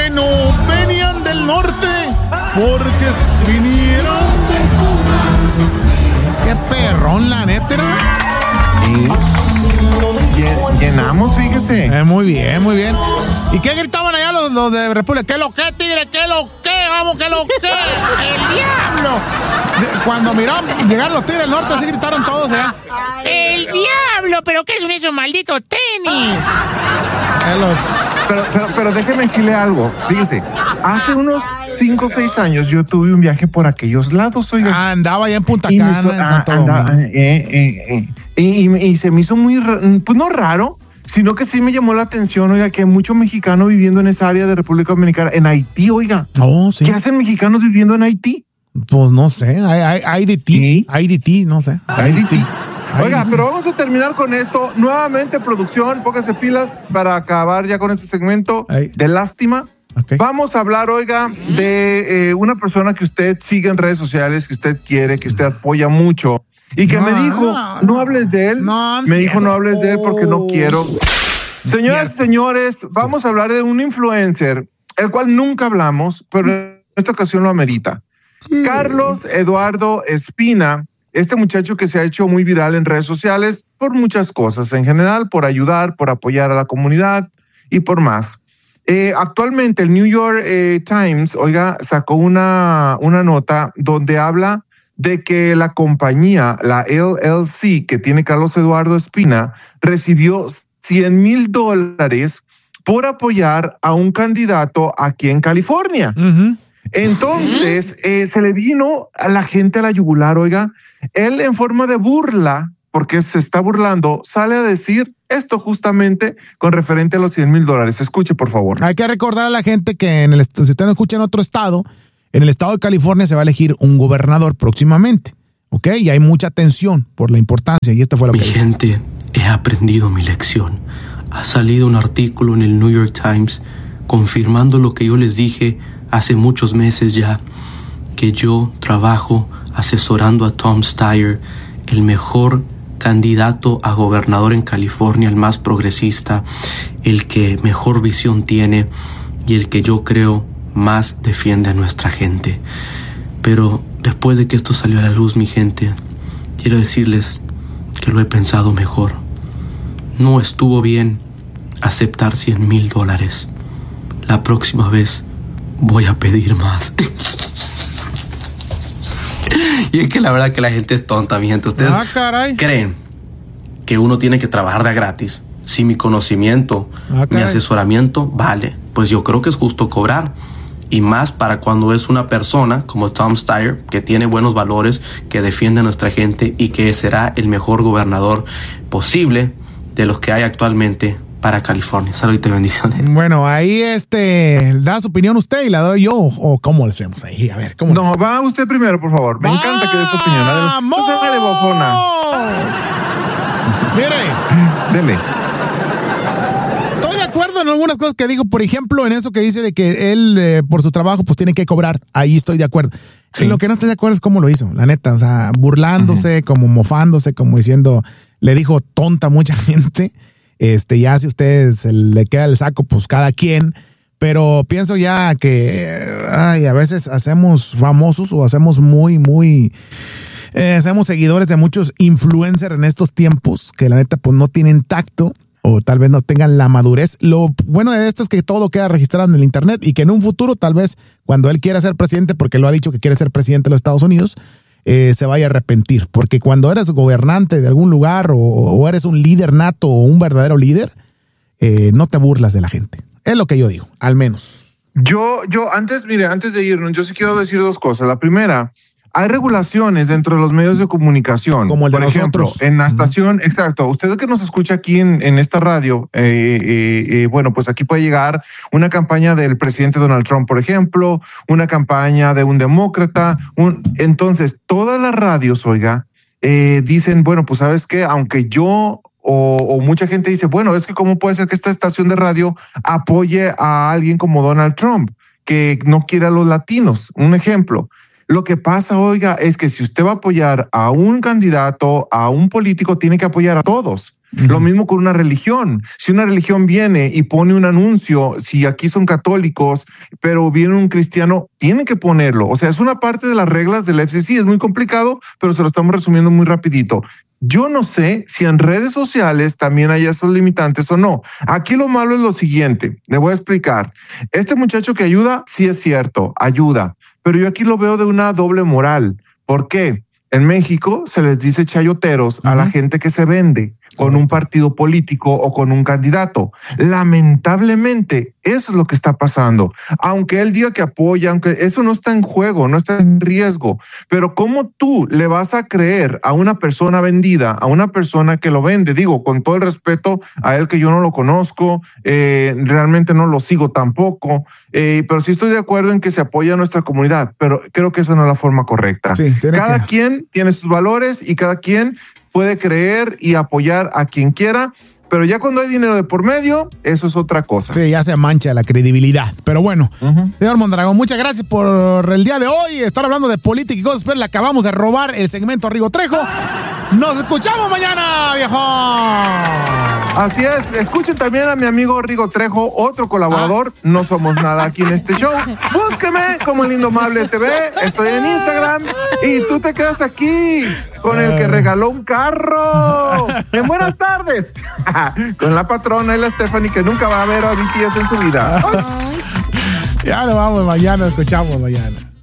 no venían del norte, porque vinieron del sur. Qué perrón, la neta, ¿no? Llenamos, fíjese. Muy bien, muy bien. ¿Y qué gritaban allá los de República? ¿Qué lo que, tigre? ¿Qué lo que? Vamos, ¿qué lo que? ¡El diablo! Cuando miraron llegar los tigres del norte, así gritaron todos, ¿eh? ¡El diablo! ¿Pero qué son esos malditos tenis? Pero déjeme decirle algo. Fíjese, hace unos 5 o 6 años yo tuve un viaje por aquellos lados, oiga. Andaba allá en Punta Cana, en Santo Domingo. Y se me hizo muy, pues no raro, sino que sí me llamó la atención, oiga, que hay mucho mexicano viviendo en esa área de República Dominicana, en Haití, oiga. Oh, sí. ¿Qué hacen mexicanos viviendo en Haití? Pues no sé, hay de ti. ¿Sí? Hay de ti, no sé. Hay de ti. Oiga, pero vamos a terminar con esto. Nuevamente, producción, póngase pilas para acabar ya con este segmento de lástima. Okay. Vamos a hablar, oiga, de una persona que usted sigue en redes sociales, que usted quiere, que usted apoya mucho. Y que me dijo, no hables de él. Me dijo, no hables de él porque no quiero. Señoras y señores, vamos a hablar de un influencer, el cual nunca hablamos, pero en esta ocasión lo amerita. Carlos Eduardo Espina, este muchacho que se ha hecho muy viral en redes sociales por muchas cosas en general, por ayudar, por apoyar a la comunidad y por más. Actualmente el New York Times, oiga, sacó una nota donde habla de que la compañía, la LLC que tiene Carlos Eduardo Espina, recibió $100,000 por apoyar a un candidato aquí en California. Entonces, se le vino a la gente a la yugular, oiga. Él en forma de burla, porque se está burlando, sale a decir esto justamente con referente a los $100,000. Escuche, por favor. Hay que recordar a la gente que si usted no escucha en otro estado, en el estado de California se va a elegir un gobernador próximamente, ¿ok? Y hay mucha tensión por la importancia, y esta fue lo que... Mi gente, he aprendido mi lección. Ha salido un artículo en el New York Times confirmando lo que yo les dije hace muchos meses ya, que yo trabajo asesorando a Tom Steyer, el mejor candidato a gobernador en California, el más progresista, el que mejor visión tiene y el que yo creo más defiende a nuestra gente. Pero después de que esto salió a la luz, mi gente, quiero decirles que lo he pensado mejor. No estuvo bien aceptar $100,000. La próxima vez voy a pedir más. Y es que la verdad que la gente es tonta, mi gente. Ustedes creen que uno tiene que trabajar de gratis. Si mi conocimiento, mi asesoramiento vale, pues yo creo que es justo cobrar. Y más para cuando es una persona como Tom Steyer, que tiene buenos valores, que defiende a nuestra gente y que será el mejor gobernador posible de los que hay actualmente para California. Salud y bendiciones. Bueno, ahí da su opinión usted y la doy yo, o cómo le hacemos ahí. A ver, ¿cómo? No, va usted primero, por favor. Me encanta que dé su opinión. ¡Vamos! No se de bofona. Mire. Dele. Estoy de acuerdo en algunas cosas que digo, por ejemplo, en eso que dice de que él, por su trabajo, pues tiene que cobrar. Ahí estoy de acuerdo. Sí. Lo que no estoy de acuerdo es cómo lo hizo, la neta. O sea, burlándose, como mofándose, como diciendo, le dijo tonta a mucha gente. Ya si a ustedes le queda el saco, pues cada quien. Pero pienso ya que a veces hacemos famosos o hacemos hacemos seguidores de muchos influencers en estos tiempos que la neta pues no tienen tacto o tal vez no tengan la madurez. Lo bueno de esto es que todo queda registrado en el internet y que en un futuro, tal vez cuando él quiera ser presidente, porque lo ha dicho que quiere ser presidente de los Estados Unidos, se vaya a arrepentir. Porque cuando eres gobernante de algún lugar o eres un líder nato o un verdadero líder, no te burlas de la gente. Es lo que yo digo, al menos. Yo antes de irnos, yo sí quiero decir dos cosas. La primera, hay regulaciones dentro de los medios de comunicación. Como el de Por ejemplo, nosotros. En la estación, exacto. Usted que nos escucha aquí en esta radio, bueno, pues aquí puede llegar una campaña del presidente Donald Trump, por ejemplo, una campaña de un demócrata. Entonces, todas las radios, oiga, dicen, bueno, pues sabes qué, aunque yo o mucha gente dice, bueno, es que cómo puede ser que esta estación de radio apoye a alguien como Donald Trump, que no quiere a los latinos. Un ejemplo. Lo que pasa, oiga, es que si usted va a apoyar a un candidato, a un político, tiene que apoyar a todos. Lo mismo con una religión. Si una religión viene y pone un anuncio, si aquí son católicos, pero viene un cristiano, tienen que ponerlo. O sea, es una parte de las reglas del FCC. Es muy complicado, pero se lo estamos resumiendo muy rapidito. Yo no sé si en redes sociales también hay esos limitantes o no. Aquí lo malo es lo siguiente. Le voy a explicar. Este muchacho que ayuda, sí es cierto, ayuda. Pero yo aquí lo veo de una doble moral. ¿Por qué? En México se les dice chayoteros a la gente que se vende con un partido político o con un candidato. Lamentablemente, eso es lo que está pasando. Aunque él diga que apoya, aunque eso no está en juego, no está en riesgo. Pero ¿cómo tú le vas a creer a una persona vendida, a una persona que lo vende? Digo, con todo el respeto a él, que yo no lo conozco, realmente no lo sigo tampoco, pero sí estoy de acuerdo en que se apoya a nuestra comunidad, pero creo que esa no es la forma correcta. Sí, cada quien tiene sus valores y cada quien puede creer y apoyar a quien quiera, pero ya cuando hay dinero de por medio, eso es otra cosa. Sí, ya se mancha la credibilidad. Pero bueno, señor Mondragón, muchas gracias por el día de hoy, estar hablando de política y cosas, pero le acabamos de robar el segmento a Rigo Trejo. ¡Nos escuchamos mañana, viejo! Así es, escuchen también a mi amigo Rigo Trejo, otro colaborador. No somos nada aquí en este show. Búsqueme como El Indomable TV, estoy en Instagram y tú te quedas aquí con el que regaló un carro. En buenas tardes, con la patrona y la Stephanie, que nunca va a ver a BTS en su vida. Ya nos vamos mañana, escuchamos mañana.